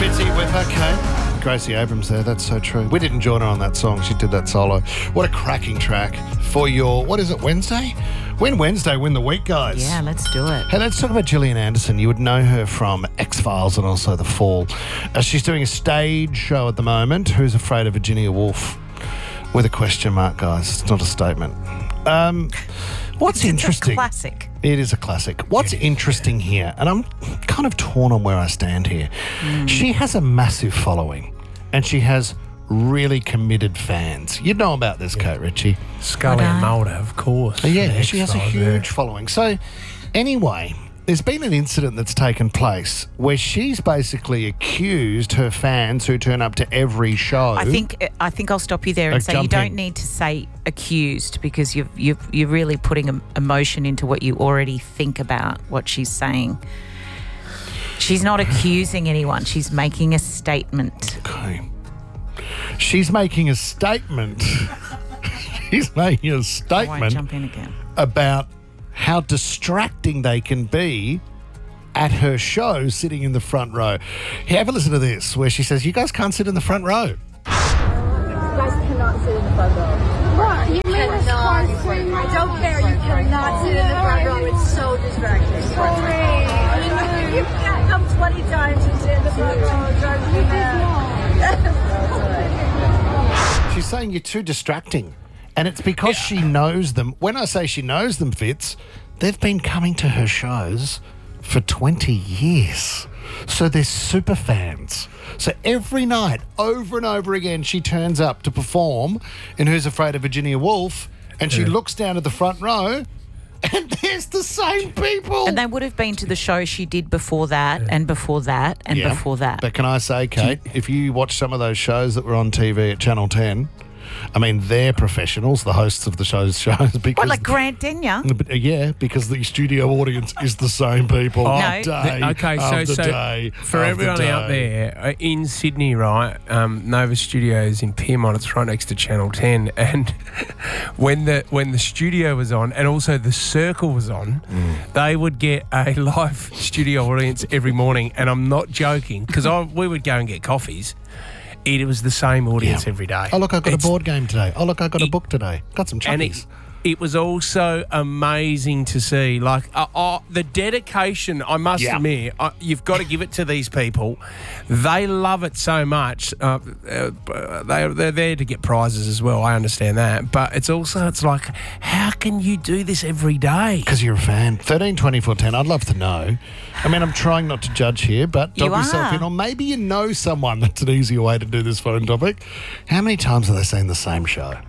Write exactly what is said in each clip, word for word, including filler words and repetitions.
Fitzy with her, Kate. Gracie Abrams there, that's so true. We didn't join her on that song, she did that solo. What a cracking track for your, what is it, Wednesday? Win Wednesday, win the week, guys. Yeah, let's do it. Hey, let's talk about Gillian Anderson. You would know her from X-Files and also The Fall. Uh, she's doing a stage show at the moment. Who's Afraid of Virginia Woolf? With a question mark, guys. It's not a statement. Um, what's it's interesting? It's a classic. It is a classic. What's interesting here, and I'm kind of torn on where I stand here. Mm. She has a massive following, and she has really committed fans. You know about this, yeah. Kate Ritchie. Scully and Mulder, of course. Yeah, she has a huge following. So, anyway, there's been an incident that's taken place where she's basically accused her fans who turn up to every show. I think I think I'll stop you there and say jumping. You don't need to say accused because you've, you've, you're really putting emotion into what you already think about what she's saying. She's not accusing anyone. She's making a statement. Okay. She's making a statement. She's making a statement I won't jump in again. about how distracting they can be at her show sitting in the front row. Here, have a listen to this, where she says, you guys can't sit in the front row. You guys cannot sit in the front row. What? You mean it's constant? I don't care. You cannot sit in the front row. It's so distracting. Sorry. You can't come twenty times and sit in the front row. It drives me mad. She's saying you're too distracting. And it's because she knows them. When I say she knows them, Fitz, they've been coming to her shows for twenty years. So they're super fans. So every night, over and over again, she turns up to perform in Who's Afraid of Virginia Woolf, and she yeah. looks down at the front row, and there's the same people. And they would have been to the show she did before that, yeah. and before that, and yeah. before that. But can I say, Kate, if you watch some of those shows that were on T V at Channel ten, I mean, they're professionals, the hosts of the show's shows. Because what, like Grant Denyer? Yeah, because the studio audience is the same people. Oh, no. Day okay, so, after so day for everyone day. out there, in Sydney, right, um, Nova Studios in Pyrmont, it's right next to Channel ten, and when the when the studio was on and also the Circle was on, mm. they would get a live studio audience every morning, and I'm not joking, because we would go and get coffees. It was the same audience yeah. every day. Oh, look, I got it's, a board game today. Oh, look, I got it, a book today. Got some chuppies. And it, it was also amazing to see. Like, uh, uh, the dedication, I must yeah. admit, uh, you've got to give it to these people. They love it so much. Uh, uh, they, they're there to get prizes as well. I understand that. But it's also, it's like, how can you do this every day? Because you're a fan. thirteen twenty-four ten, I'd love to know. I mean, I'm trying not to judge here, but you drop yourself are. in. Or maybe you know someone. That's an easier way to do this phone topic. How many times have they seen the same show?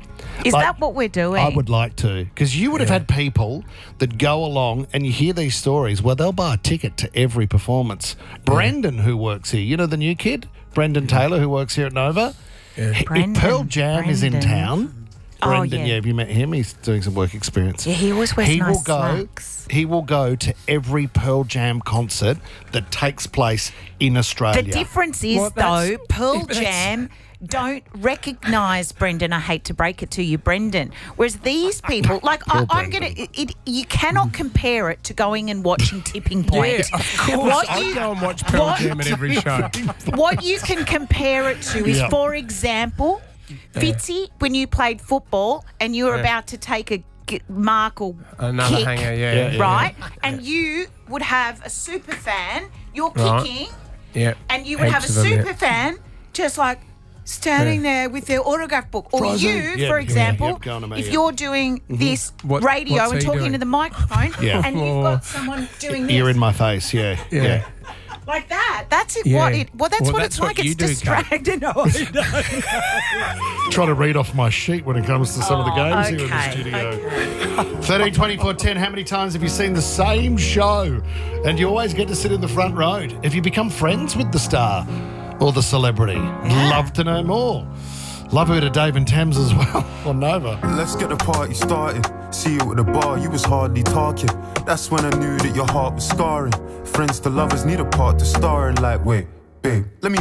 Is like, that what we're doing? I would like to. Because you would have yeah. had people that go along and you hear these stories where they'll buy a ticket to every performance. Yeah. Brendan, who works here, you know the new kid? Brendan Taylor, who works here at Nova? Yeah. He, Brendan, if Pearl Jam Brendan. is in town... Brendan, oh, yeah. yeah, have you met him? He's doing some work experience. Yeah, he always wears he nice will go, slacks. He will go to every Pearl Jam concert that takes place in Australia. The difference is, well, though, Pearl Jam don't recognise Brendan. I hate to break it to you, Brendan. Whereas these people, like, I, I'm going to, it, you cannot compare it to going and watching Tipping Point. Yeah, of course. What I'd you, go and watch Pearl what, Jam at every show. What you can compare it to is, yeah. for example, Fitzy, when you played football and you were yeah. about to take a g- mark or Another kick, hanger, yeah, yeah, yeah. right? And you would have a super fan, you're Right. kicking, Yeah. and you would Heaps have a of them, super yeah. fan just like standing Yeah. there with their autograph book. Or Frozen. you, Yeah, for yeah, example, yep, go on to me, if yeah. you're doing this What- radio what's and he talking doing? to the microphone Yeah. and you've got someone doing this. You're in my face, yeah. Yeah. yeah. like that. That's it. Yeah. What it? Well, that's Well, what that's it's what like. you It's do, Kate. distracting. No, I don't. Trying to read off my sheet when it comes to some of the Oh, games here in the okay, studio. thirteen twenty-four ten, how many times have you seen the same show and you always get to sit in the front row? Have you become friends with the star or the celebrity? Yeah. Love to know more. Love her to Dave and Thames as well on Nova. Let's get the party started. See you at the bar, you was hardly talking. That's when I knew that your heart was scarring. Friends to lovers need a part to star in. Like, wait, babe, let me